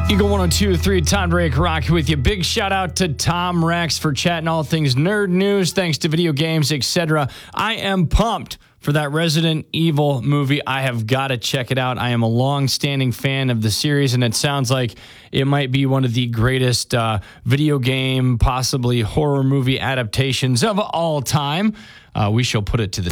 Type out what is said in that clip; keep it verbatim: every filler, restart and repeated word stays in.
Eagle one oh two point three, Tom Drake Rock with you. Big shout out to Tom Rex for chatting all things nerd news, thanks to video games, et cetera. I am pumped for that Resident Evil movie. I have got to check it out. I am a long-standing fan of the series, and it sounds like it might be one of the greatest uh, video game, possibly horror movie adaptations of all time. Uh, we shall put it to the